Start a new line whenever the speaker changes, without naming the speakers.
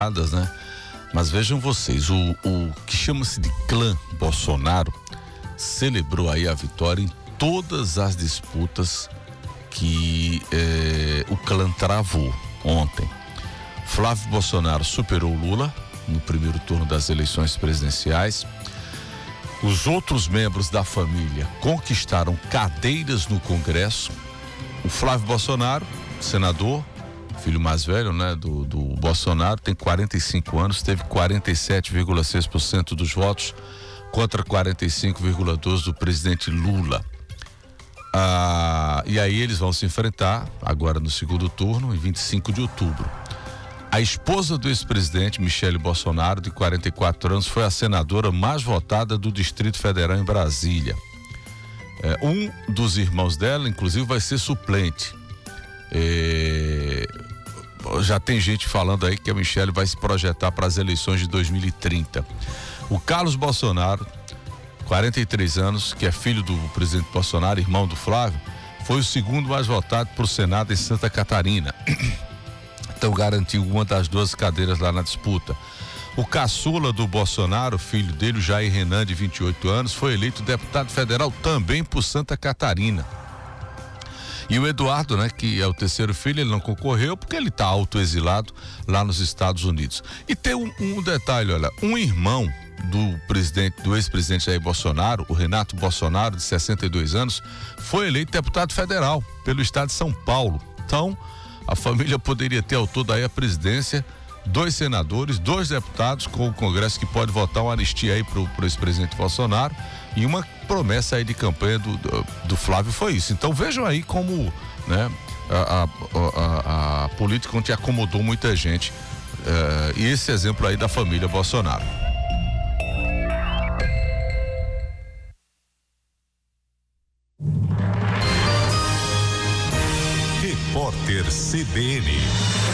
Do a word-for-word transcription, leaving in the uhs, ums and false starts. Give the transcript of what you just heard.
né? Mas vejam vocês, o, o que chama-se de clã Bolsonaro celebrou aí a vitória em todas as disputas que eh, o clã travou ontem. Flávio Bolsonaro superou Lula no primeiro turno das eleições presidenciais. Os outros membros da família conquistaram cadeiras no Congresso. O Flávio Bolsonaro, senador, filho mais velho, né, do, do Bolsonaro, tem quarenta e cinco anos, teve quarenta e sete vírgula seis por cento dos votos contra quarenta e cinco vírgula doze por cento do presidente Lula. Ah, e aí eles vão se enfrentar agora no segundo turno, em vinte e cinco de outubro. A esposa do ex-presidente, Michele Bolsonaro, de quarenta e quatro anos, foi a senadora mais votada do Distrito Federal em Brasília. É, um dos irmãos dela, inclusive, vai ser suplente. É, já tem gente falando aí que a Michele vai se projetar para as eleições de dois mil e trinta. O Carlos Bolsonaro, quarenta e três anos, que é filho do presidente Bolsonaro, irmão do Flávio, foi o segundo mais votado para o Senado em Santa Catarina. Então garantiu uma das duas cadeiras lá na disputa. O caçula do Bolsonaro, filho dele, o Jair Renan, de vinte e oito anos, foi eleito deputado federal também por Santa Catarina. E o Eduardo, né, que é o terceiro filho, ele não concorreu porque ele está autoexilado lá nos Estados Unidos. E tem um, um detalhe, olha, um irmão do presidente, do ex-presidente Jair Bolsonaro, o Renato Bolsonaro, de sessenta e dois anos, foi eleito deputado federal pelo estado de São Paulo. Então, a família poderia ter ao todo aí a presidência, dois senadores, dois deputados, com o Congresso que pode votar uma anistia aí pro, pro ex-presidente Bolsonaro, e uma promessa aí de campanha do, do, do Flávio foi isso. Então vejam aí como, né, a, a, a, a política onde acomodou muita gente, uh, e esse exemplo aí da família Bolsonaro.
Repórter C B N.